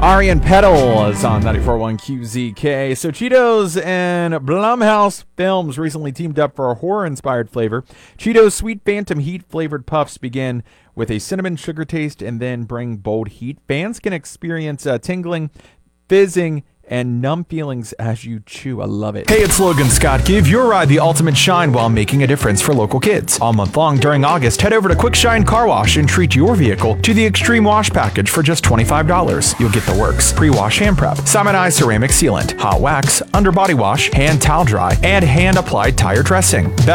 Ari and Petal is on 94.1 QZK. So Cheetos and Blumhouse Films recently teamed up for a horror-inspired flavor. Cheetos Sweet Phantom Heat flavored puffs begin with a cinnamon sugar taste and then bring bold heat. Fans can experience tingling, fizzing, and numb feelings as you chew. I love it. Hey, it's Logan Scott. Give your ride the ultimate shine while making a difference for local kids. All month long during August, head over to Quick Shine Car Wash and treat your vehicle to the Extreme Wash Package for just $25. You'll get the works: pre-wash hand prep, Simon ceramic sealant, hot wax, underbody wash, hand towel dry, and hand-applied tire dressing.